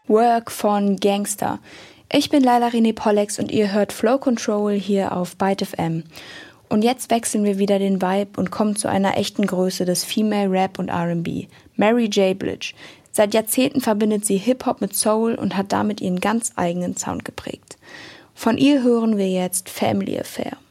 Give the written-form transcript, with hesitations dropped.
Work von Gangster. Ich bin Laila Renee Pollex und ihr hört Flow Control hier auf Byte FM. Und jetzt wechseln wir wieder den Vibe und kommen zu einer echten Größe des Female Rap und R&B. Mary J. Blige. Seit Jahrzehnten verbindet sie Hip-Hop mit Soul und hat damit ihren ganz eigenen Sound geprägt. Von ihr hören wir jetzt Family Affair.